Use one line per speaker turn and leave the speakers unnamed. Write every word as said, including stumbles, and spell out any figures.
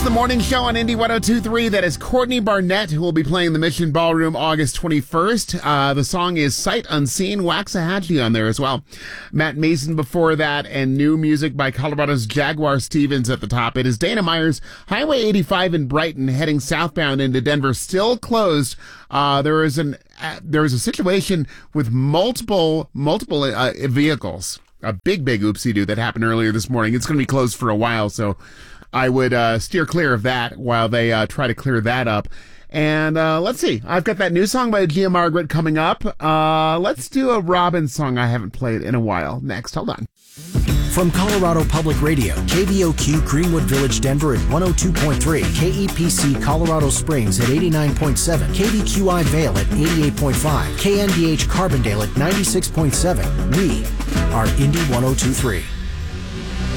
the morning show on Indy one oh two point three. That is Courtney Barnett, who will be playing the Mission Ballroom August twenty-first. Uh, the song is Sight Unseen. Waxahachie on there as well. Matt Mason before that, and new music by Colorado's Jaguar Stevens at the top. It is Dana Myers. Highway eighty-five in Brighton, heading southbound into Denver, still closed. Uh, there is an uh, there is a situation with multiple multiple uh, vehicles. A big, big oopsie-doo that happened earlier this morning. It's going to be closed for a while, so I would uh, steer clear of that while they uh, try to clear that up. And uh, let's see. I've got that new song by Gia Margaret coming up. Uh, let's do a Robin song I haven't played in a while. Next, hold on.
From Colorado Public Radio, K V O Q Greenwood Village, Denver at one oh two point three, K E P C Colorado Springs at eighty-nine point seven, K V Q I Vail at eighty-eight point five, K N D H Carbondale at ninety-six point seven. We are Indy one oh two point three.